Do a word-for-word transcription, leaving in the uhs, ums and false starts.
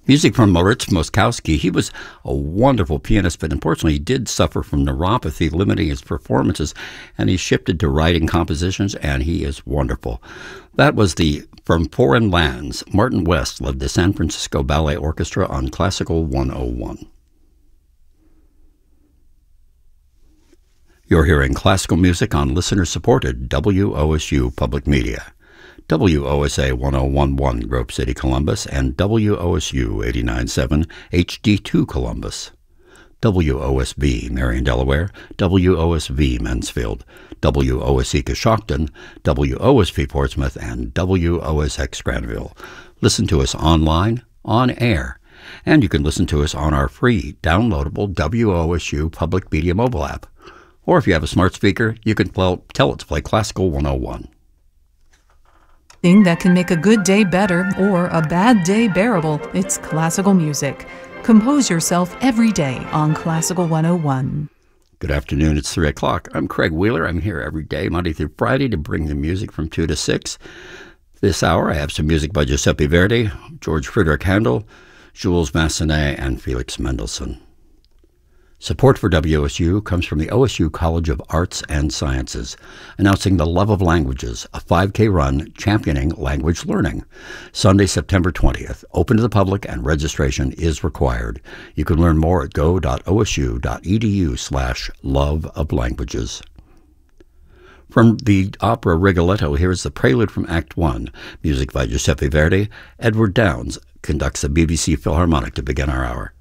Music from Moritz Moszkowski. He was a wonderful pianist, but unfortunately he did suffer from neuropathy, limiting his performances, and he shifted to writing compositions, and he is wonderful. That was the From Foreign Lands. Martin West led the San Francisco Ballet Orchestra on Classical one oh one. You're hearing classical music on listener-supported W O S U Public Media. W O S A one oh one point one Grove City, Columbus, and W O S U eighty-nine point seven H D two Columbus. W O S B Marion, Delaware, W O S V Mansfield, W O S E Coshocton, W O S P Portsmouth, and W O S X Granville. Listen to us online, on air, and you can listen to us on our free, downloadable W O S U Public Media mobile app. Or if you have a smart speaker, you can tell it to play Classical one oh one. Thing that can make a good day better or a bad day bearable. It's classical music. Compose yourself every day on Classical one oh one. Good afternoon. It's three o'clock. I'm Craig Wheeler. I'm here every day, Monday through Friday, to bring the music from two to six. This hour, I have some music by Giuseppe Verdi, George Friedrich Handel, Jules Massenet, and Felix Mendelssohn. Support for W O S U comes from the O S U College of Arts and Sciences, announcing the Love of Languages, a five K run championing language learning. Sunday, September twentieth. Open to the public and registration is required. You can learn more at go dot O S U dot E D U slash love of languages. From the opera Rigoletto, here is the prelude from Act One, music by Giuseppe Verdi. Edward Downes conducts the B B C Philharmonic to begin our hour.